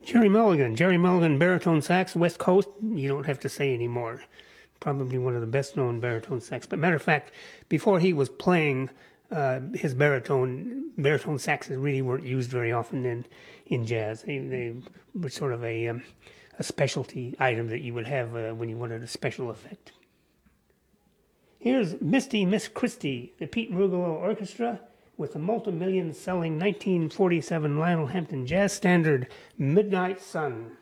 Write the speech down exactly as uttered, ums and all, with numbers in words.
Jerry Mulligan. Jerry Mulligan, baritone sax, West Coast. You don't have to say anymore. Probably one of the best-known baritone sax. But matter of fact, before he was playing, uh, his baritone baritone saxes really weren't used very often in in jazz. They, they were sort of a um, a specialty item that you would have uh, when you wanted a special effect. Here's Misty Miss Christie, the Pete Rugolo Orchestra, with the multi-million selling nineteen forty-seven Lionel Hampton jazz standard, Midnight Sun.